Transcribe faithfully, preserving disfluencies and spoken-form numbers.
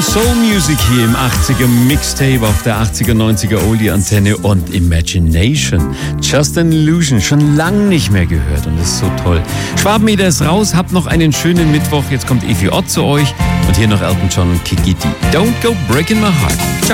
Soul Music hier im achtziger Mixtape auf der achtziger, neunziger Oldie Antenne und Imagination. Just an Illusion, schon lang nicht mehr gehört und das ist so toll. Schwabenmeter ist raus, habt noch einen schönen Mittwoch. Jetzt kommt Evi Ott zu euch und hier noch Elton John und Kikiti. Don't go breaking my heart. Ciao.